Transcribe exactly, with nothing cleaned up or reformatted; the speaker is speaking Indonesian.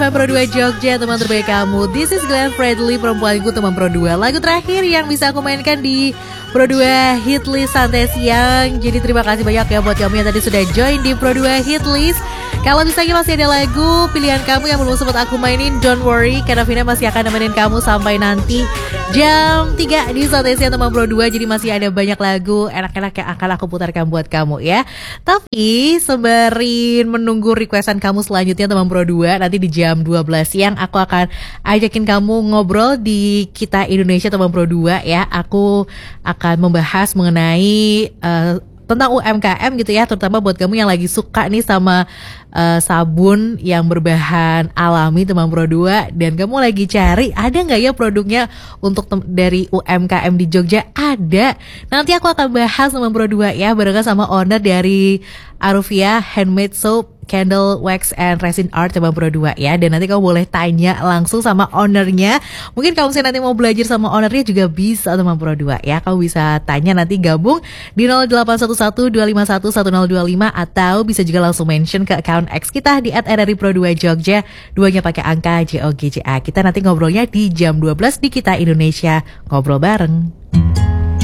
Pro dua Jogja, teman terbaik kamu. This is Glenn Fredly, perempuanku teman Pro dua. Lagu terakhir yang bisa aku mainkan di Pro dua Hitlist Santai Siang. Jadi terima kasih banyak ya buat kamu yang tadi sudah join di Pro dua Hitlist. Kalau misalnya masih ada lagu pilihan kamu yang belum sempat aku mainin, don't worry, karena Vina masih akan nemenin kamu sampai nanti jam tiga di Santai Siang teman Pro dua. Jadi masih ada banyak lagu enak-enak yang akan aku putarkan buat kamu ya. Tapi sembari menunggu requestan kamu selanjutnya teman Pro dua, nanti di jam dua belas siang aku akan ajakin kamu ngobrol di Kita Indonesia teman Pro dua ya. Aku akan membahas mengenai uh, tentang U M K M gitu ya, terutama buat kamu yang lagi suka nih sama uh, sabun yang berbahan alami teman Pro dua, dan kamu lagi cari ada nggak ya produknya untuk tem- dari U M K M di Jogja. Ada. Nanti aku akan bahas teman Pro dua ya, barengan sama owner dari Arufia Handmade Soap, Candle Wax and Resin Art teman Pro dua ya. Dan nanti kamu boleh tanya langsung sama ownernya. Mungkin kalau misalnya nanti mau belajar sama ownernya juga bisa teman Pro dua ya. Kamu bisa tanya, nanti gabung di nol delapan satu satu dua lima satu satu nol dua lima, atau bisa juga langsung mention ke account X kita di at r r i pro dua jogja, duanya pakai angka J O G J A. Kita nanti ngobrolnya di jam dua belas di Kita Indonesia, ngobrol bareng.